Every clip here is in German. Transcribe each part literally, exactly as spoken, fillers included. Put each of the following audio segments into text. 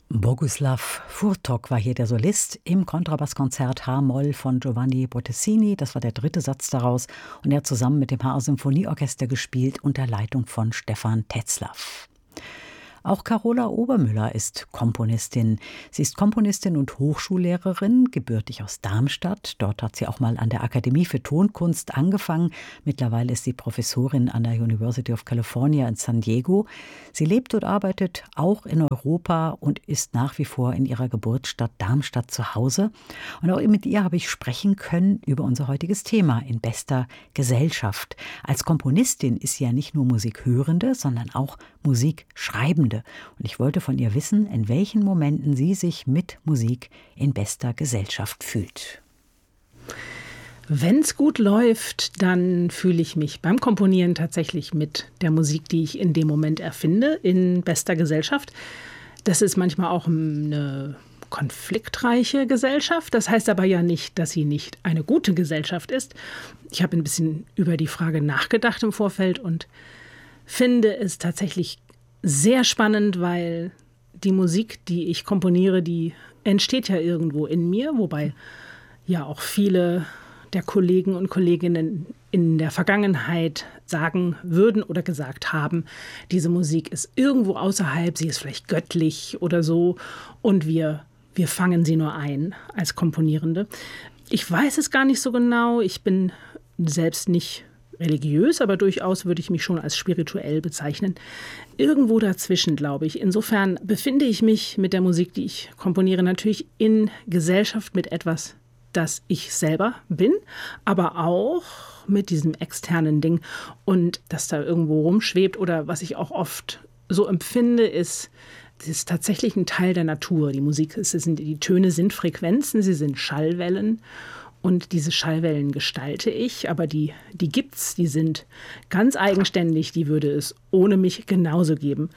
Boguslav Furtok war hier der Solist im Kontrabasskonzert H-Moll von Giovanni Bottesini. Das war der dritte Satz daraus. Und er hat zusammen mit dem H-Symphonieorchester gespielt unter Leitung von Stefan Tetzlaff. Auch Carola Obermüller ist Komponistin. Sie ist Komponistin und Hochschullehrerin, gebürtig aus Darmstadt. Dort hat sie auch mal an der Akademie für Tonkunst angefangen. Mittlerweile ist sie Professorin an der University of California in San Diego. Sie lebt und arbeitet auch in Europa und ist nach wie vor in ihrer Geburtsstadt Darmstadt zu Hause. Und auch mit ihr habe ich sprechen können über unser heutiges Thema in bester Gesellschaft. Als Komponistin ist sie ja nicht nur Musikhörende, sondern auch Musikschreibende. Und ich wollte von ihr wissen, in welchen Momenten sie sich mit Musik in bester Gesellschaft fühlt. Wenn es gut läuft, dann fühle ich mich beim Komponieren tatsächlich mit der Musik, die ich in dem Moment erfinde, in bester Gesellschaft. Das ist manchmal auch eine konfliktreiche Gesellschaft. Das heißt aber ja nicht, dass sie nicht eine gute Gesellschaft ist. Ich habe ein bisschen über die Frage nachgedacht im Vorfeld und finde es tatsächlich sehr spannend, weil die Musik, die ich komponiere, die entsteht ja irgendwo in mir, wobei ja auch viele der Kollegen und Kolleginnen in der Vergangenheit sagen würden oder gesagt haben, diese Musik ist irgendwo außerhalb, sie ist vielleicht göttlich oder so und wir, wir fangen sie nur ein als Komponierende. Ich weiß es gar nicht so genau, ich bin selbst nicht religiös, aber durchaus würde ich mich schon als spirituell bezeichnen. Irgendwo dazwischen, glaube ich. Insofern befinde ich mich mit der Musik, die ich komponiere, natürlich in Gesellschaft mit etwas, das ich selber bin, aber auch mit diesem externen Ding und das da irgendwo rumschwebt oder was ich auch oft so empfinde, ist, es ist tatsächlich ein Teil der Natur. Die Musik, es sind, die Töne sind Frequenzen, sie sind Schallwellen. Und diese Schallwellen gestalte ich, aber die, die gibt's, die sind ganz eigenständig, die würde es ohne mich genauso geben.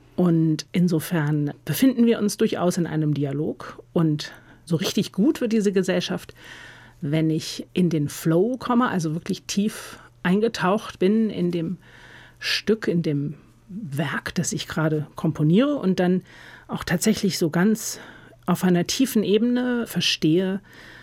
Und insofern befinden wir uns durchaus in einem Dialog. Und so richtig gut wird diese Gesellschaft, wenn ich in den Flow komme, also wirklich tief eingetaucht bin in dem Stück, in dem Werk, das ich gerade komponiere und dann auch tatsächlich so ganz auf einer tiefen Ebene verstehe,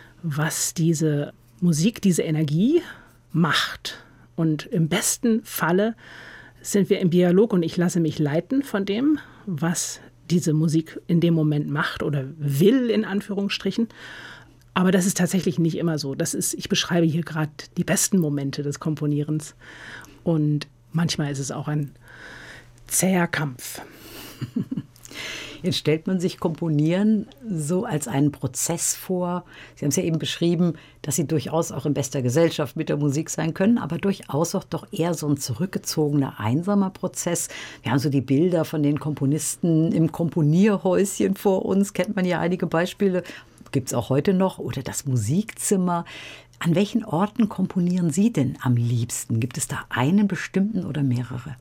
was diese Musik, diese Energie macht. Und im besten Falle sind wir im Dialog und ich lasse mich leiten von dem, was diese Musik in dem Moment macht oder will, in Anführungsstrichen. Aber das ist tatsächlich nicht immer so. Das ist, ich beschreibe hier gerade die besten Momente des Komponierens. Und manchmal ist es auch ein zäher Kampf. Jetzt stellt man sich Komponieren so als einen Prozess vor. Sie haben es ja eben beschrieben, dass Sie durchaus auch in bester Gesellschaft mit der Musik sein können, aber durchaus auch doch eher so ein zurückgezogener, einsamer Prozess. Wir haben so die Bilder von den Komponisten im Komponierhäuschen vor uns, kennt man ja einige Beispiele, gibt es auch heute noch, oder das Musikzimmer. An welchen Orten komponieren Sie denn am liebsten? Gibt es da einen bestimmten oder mehrere?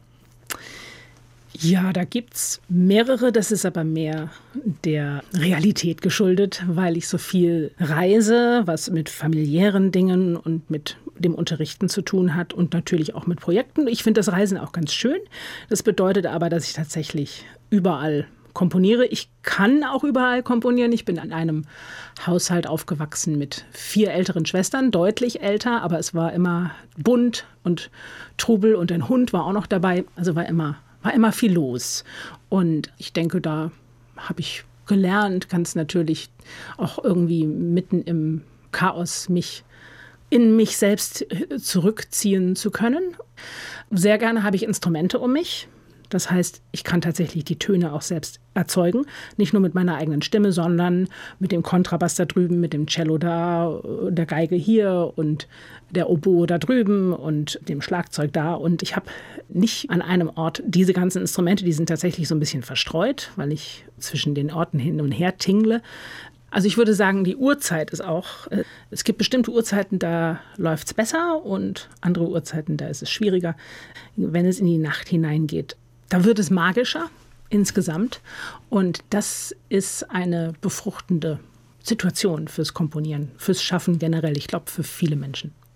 Ja, da gibt's mehrere. Das ist aber mehr der Realität geschuldet, weil ich so viel reise, was mit familiären Dingen und mit dem Unterrichten zu tun hat und natürlich auch mit Projekten. Ich finde das Reisen auch ganz schön. Das bedeutet aber, dass ich tatsächlich überall komponiere. Ich kann auch überall komponieren. Ich bin in einem Haushalt aufgewachsen mit vier älteren Schwestern, deutlich älter, aber es war immer bunt und Trubel und ein Hund war auch noch dabei. Also war immer war immer viel los. Und ich denke, da habe ich gelernt, ganz natürlich auch irgendwie mitten im Chaos mich in mich selbst zurückziehen zu können. Sehr gerne habe ich Instrumente um mich. Das heißt, ich kann tatsächlich die Töne auch selbst erzeugen. Nicht nur mit meiner eigenen Stimme, sondern mit dem Kontrabass da drüben, mit dem Cello da, der Geige hier und der Oboe da drüben und dem Schlagzeug da. Und ich habe nicht an einem Ort diese ganzen Instrumente, die sind tatsächlich so ein bisschen verstreut, weil ich zwischen den Orten hin und her tingle. Also ich würde sagen, die Uhrzeit ist auch, es gibt bestimmte Uhrzeiten, da läuft es besser und andere Uhrzeiten, da ist es schwieriger. Wenn es in die Nacht hineingeht, da wird es magischer insgesamt und das ist eine befruchtende Situation fürs Komponieren, fürs Schaffen generell, ich glaube für viele Menschen.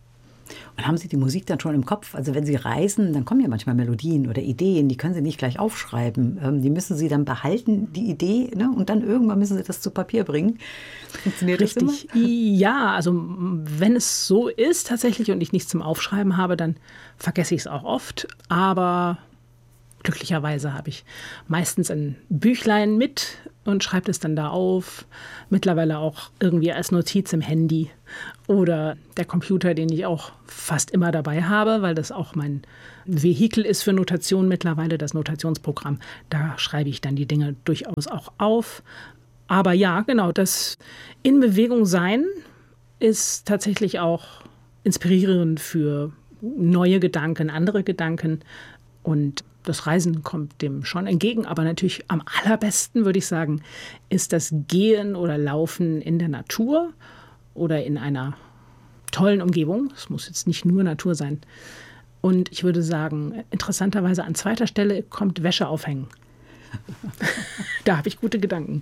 Und haben Sie die Musik dann schon im Kopf? Also wenn Sie reisen, dann kommen ja manchmal Melodien oder Ideen, die können Sie nicht gleich aufschreiben. Ähm, die müssen Sie dann behalten, die Idee, ne? Und dann irgendwann müssen Sie das zu Papier bringen. Funktioniert das immer? Richtig. Ja, also wenn es so ist tatsächlich und ich nichts zum Aufschreiben habe, dann vergesse ich es auch oft. Aber glücklicherweise habe ich meistens ein Büchlein mit und schreibe es dann da auf. Mittlerweile auch irgendwie als Notiz im Handy oder der Computer, den ich auch fast immer dabei habe, weil das auch mein Vehikel ist für Notation mittlerweile, das Notationsprogramm. Da schreibe ich dann die Dinge durchaus auch auf. Aber ja, genau, das in Bewegung sein ist tatsächlich auch inspirierend für neue Gedanken, andere Gedanken. Und das Reisen kommt dem schon entgegen. Aber natürlich am allerbesten, würde ich sagen, ist das Gehen oder Laufen in der Natur oder in einer tollen Umgebung. Es muss jetzt nicht nur Natur sein. Und ich würde sagen, interessanterweise an zweiter Stelle kommt Wäsche aufhängen. Da habe ich gute Gedanken.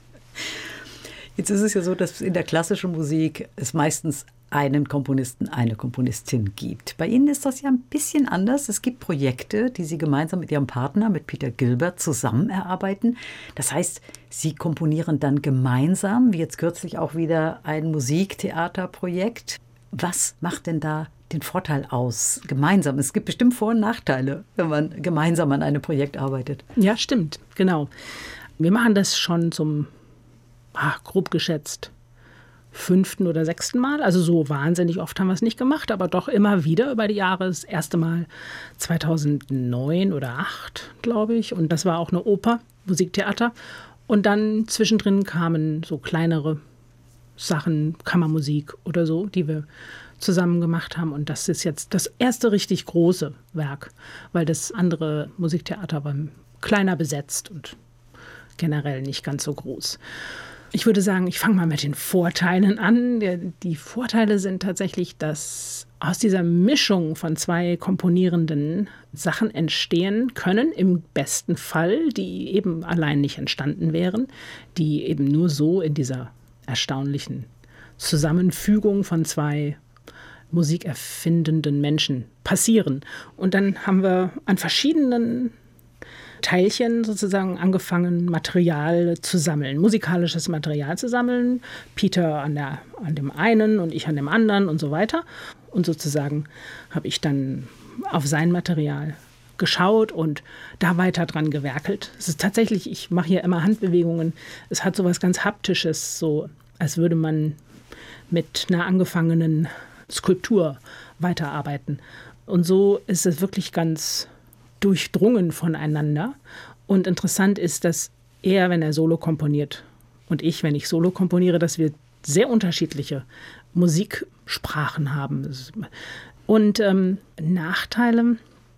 Jetzt ist es ja so, dass in der klassischen Musik es meistens einen Komponisten, eine Komponistin gibt. Bei Ihnen ist das ja ein bisschen anders. Es gibt Projekte, die Sie gemeinsam mit Ihrem Partner, mit Peter Gilbert, zusammen erarbeiten. Das heißt, Sie komponieren dann gemeinsam, wie jetzt kürzlich auch wieder ein Musiktheaterprojekt. Was macht denn da den Vorteil aus, gemeinsam? Es gibt bestimmt Vor- und Nachteile, wenn man gemeinsam an einem Projekt arbeitet. Ja, stimmt, genau. Wir machen das schon zum, ah, grob geschätzt, fünften oder sechsten Mal. Also so wahnsinnig oft haben wir es nicht gemacht, aber doch immer wieder über die Jahre. Das erste Mal zweitausendneun oder acht, glaube ich. Und das war auch eine Oper, Musiktheater. Und dann zwischendrin kamen so kleinere Sachen, Kammermusik oder so, die wir zusammen gemacht haben. Und das ist jetzt das erste richtig große Werk, weil das andere Musiktheater war kleiner besetzt und generell nicht ganz so groß. Ich würde sagen, ich fange mal mit den Vorteilen an. Die Vorteile sind tatsächlich, dass aus dieser Mischung von zwei komponierenden Sachen entstehen können, im besten Fall, die eben allein nicht entstanden wären, die eben nur so in dieser erstaunlichen Zusammenfügung von zwei musikerfindenden Menschen passieren. Und dann haben wir an verschiedenen Teilchen sozusagen angefangen, Material zu sammeln, musikalisches Material zu sammeln. Peter an, der, an dem einen und ich an dem anderen und so weiter. Und sozusagen habe ich dann auf sein Material geschaut und da weiter dran gewerkelt. Es ist tatsächlich, ich mache hier immer Handbewegungen. Es hat so was ganz Haptisches, so als würde man mit einer angefangenen Skulptur weiterarbeiten. Und so ist es wirklich ganz durchdrungen voneinander. Und interessant ist, dass er, wenn er Solo komponiert und ich, wenn ich Solo komponiere, dass wir sehr unterschiedliche Musiksprachen haben. Und ähm, Nachteile,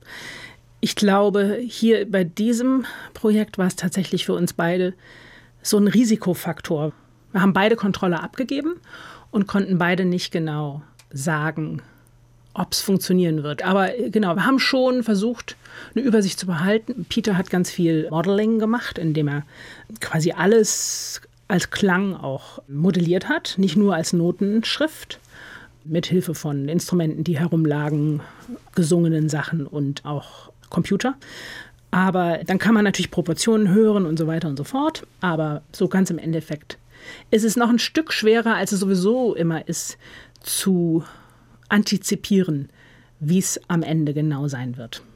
ich glaube, hier bei diesem Projekt war es tatsächlich für uns beide so ein Risikofaktor. Wir haben beide Kontrolle abgegeben und konnten beide nicht genau sagen, ob es funktionieren wird. Aber genau, wir haben schon versucht, eine Übersicht zu behalten. Peter hat ganz viel Modeling gemacht, indem er quasi alles als Klang auch modelliert hat, nicht nur als Notenschrift, mit Hilfe von Instrumenten, die herumlagen, gesungenen Sachen und auch Computer. Aber dann kann man natürlich Proportionen hören und so weiter und so fort. Aber so ganz im Endeffekt ist es noch ein Stück schwerer, als es sowieso immer ist, zu antizipieren, wie es am Ende genau sein wird.